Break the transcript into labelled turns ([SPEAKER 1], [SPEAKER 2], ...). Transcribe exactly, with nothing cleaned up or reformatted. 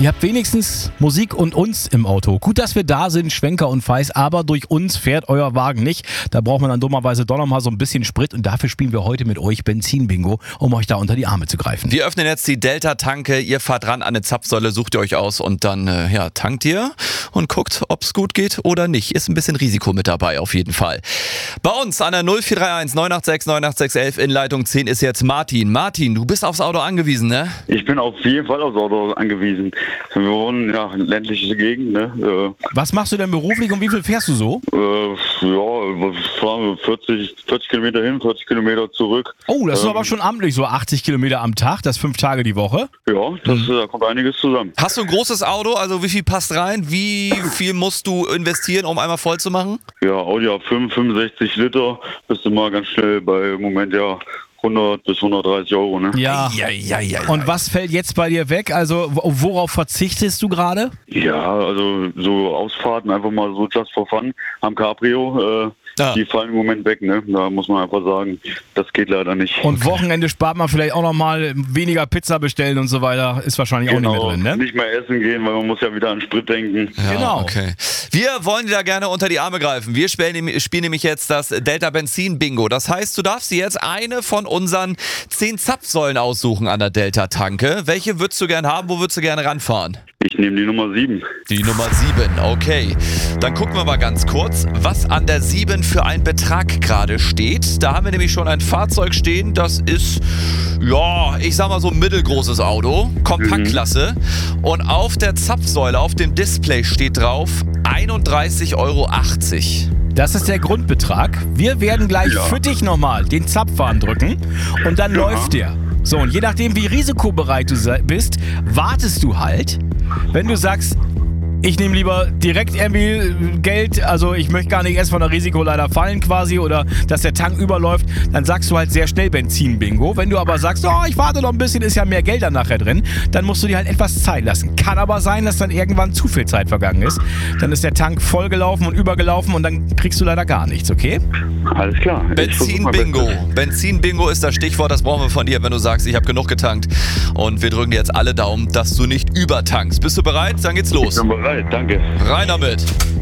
[SPEAKER 1] Ihr habt wenigstens Musik und uns im Auto. Gut, dass wir da sind, Schwenker und Feis, aber durch uns fährt euer Wagen nicht. Da braucht man dann dummerweise doch noch mal so ein bisschen Sprit und dafür spielen wir heute mit euch Benzin-Bingo, um euch da unter die Arme zu greifen.
[SPEAKER 2] Wir öffnen jetzt die Delta-Tanke, ihr fahrt ran an eine Zapfsäule, sucht ihr euch aus und dann äh, ja, tankt ihr und guckt, ob es gut geht oder nicht. Ist ein bisschen Risiko mit dabei auf jeden Fall. Bei uns an der null vier drei eins neun acht sechs neun acht sechs eins eins in Leitung zehn ist jetzt Martin. Martin, du bist aufs Auto angewiesen, ne?
[SPEAKER 3] Ich bin auf jeden Fall aufs Auto angewiesen. Wir wohnen ja in ländliche Gegend, ne? Äh,
[SPEAKER 1] Was machst du denn beruflich und wie viel fährst du so?
[SPEAKER 3] äh, ja, fahren wir vierzig, vierzig Kilometer hin, vierzig Kilometer zurück.
[SPEAKER 1] Oh, das ist
[SPEAKER 3] Ähm,
[SPEAKER 1] aber schon amtlich, so achtzig Kilometer am Tag, das fünf Tage die Woche.
[SPEAKER 3] Ja, das, äh, da kommt einiges zusammen.
[SPEAKER 2] Hast du ein großes Auto? Also wie viel passt rein? Wie viel musst du investieren, um einmal voll zu machen?
[SPEAKER 3] Ja, Audi A fünf, fünfundsechzig Liter, bist du mal ganz schnell bei im Moment ja hundert bis hundertdreißig Euro, ne?
[SPEAKER 1] Ja.
[SPEAKER 2] Ja, ja, ja.
[SPEAKER 1] Und was fällt jetzt bei dir weg? Also wo- worauf verzichtest du gerade?
[SPEAKER 3] Ja, also so Ausfahrten einfach mal so just for fun am Cabrio, äh,
[SPEAKER 2] Ah.
[SPEAKER 3] die fallen im Moment weg, ne? Da muss man einfach sagen, das geht leider nicht.
[SPEAKER 1] Und Wochenende spart man vielleicht auch noch mal weniger Pizza bestellen und so weiter. Ist wahrscheinlich auch nicht mehr drin, ne?
[SPEAKER 3] Nicht mehr essen gehen, weil man muss ja wieder an Sprit denken.
[SPEAKER 2] Ja,
[SPEAKER 1] Genau.
[SPEAKER 2] Okay. Wir wollen dir da gerne unter die Arme greifen. Wir spielen, spielen nämlich jetzt das Delta Benzin Bingo. Das heißt, du darfst dir jetzt eine von unseren zehn Zapfsäulen aussuchen an der Delta Tanke. Welche würdest du gerne haben? Wo würdest du gerne ranfahren?
[SPEAKER 3] Ich nehme die Nummer sieben.
[SPEAKER 2] Die Nummer sieben, okay. Dann gucken wir mal ganz kurz, was an der sieben für ein Betrag gerade steht. Da haben wir nämlich schon ein Fahrzeug stehen, das ist, ja, ich sag mal so ein mittelgroßes Auto, Kompaktklasse. Und auf der Zapfsäule, auf dem Display steht drauf einunddreißig Euro achtzig.
[SPEAKER 1] Das ist der Grundbetrag. Wir werden gleich
[SPEAKER 3] Ja.
[SPEAKER 1] für dich nochmal den Zapfhahn drücken und dann
[SPEAKER 3] Ja.
[SPEAKER 1] läuft der. So, und je nachdem, wie risikobereit du se- bist, wartest du halt. Wenn du sagst, ich nehme lieber direkt irgendwie Geld, also ich möchte gar nicht erst von der Risiko leider fallen quasi oder dass der Tank überläuft, dann sagst du halt sehr schnell Benzin-Bingo. Wenn du aber sagst, oh, ich warte noch ein bisschen, ist ja mehr Geld dann nachher drin, dann musst du dir halt etwas Zeit lassen. Kann aber sein, dass dann irgendwann zu viel Zeit vergangen ist. Dann ist der Tank vollgelaufen und übergelaufen und dann kriegst du leider gar nichts, okay?
[SPEAKER 3] Alles klar. Ich versuch
[SPEAKER 2] Benzin
[SPEAKER 3] mein
[SPEAKER 2] Bingo.
[SPEAKER 3] Bestes.
[SPEAKER 2] Benzin Bingo ist das Stichwort, das brauchen wir von dir, wenn du sagst, ich habe genug getankt. Und wir drücken dir jetzt alle Daumen, dass du nicht übertankst. Bist du bereit? Dann geht's
[SPEAKER 3] Ich
[SPEAKER 2] los.
[SPEAKER 3] bin bereit, danke.
[SPEAKER 2] Rein damit.